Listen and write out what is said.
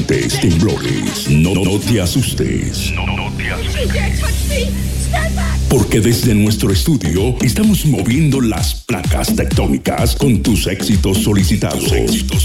terremotos, temblores. No te asustes. No te asustes. Porque desde nuestro estudio estamos moviendo las placas tectónicas con tus éxitos solicitados.